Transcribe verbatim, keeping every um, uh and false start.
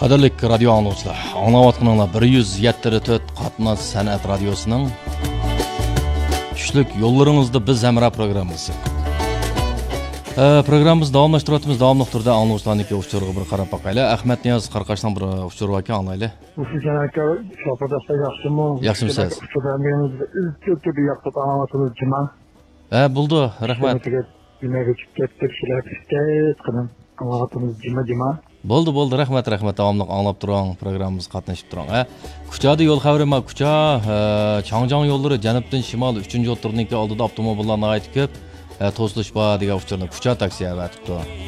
Qadrlik radio angluvchilar, anglayotganinglar bir yuz yetmiş to'rt Qatnaz san'at radiosining tushlik yo'llaringizda biz hamra programmasi. E, programmamizni davomlashtiryapmiz. Davomli turda angluvchilarniki uchurga bir qarab boqaylik. Ahmad Niyoz Qarqashdan bir uchur vaka anglaylik. Sizlar aka sho'pirda yaxshimi? Yaxshimisiz? Uchurlarimiz o'tib yoqib anglashimiz jima. Ha, bo'ldi. Rahmat. Nimaga chiqib ketdik, sizlar istat qilib anglashimiz jima jima. Bo'ldi, bo'ldi. Rahmat, rahmat. Davomli anglab turing, programmamiz qatnashib turing. Ha, Kuchada yo'l xavri ma Kucha, Changjiang yo'llari janubdan shimol uchinchi o'tirniki oldida avtomobillarni aytib ko'p to'silish bor degan uchurni Kucha taksi avatibdi.